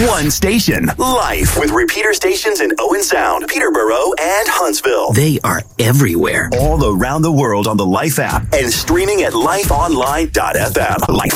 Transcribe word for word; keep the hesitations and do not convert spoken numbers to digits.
One station. Life with repeater stations in Owen Sound, Peterborough, and Huntsville. They are everywhere. All around the world on the Life app and streaming at life online dot f m. Life.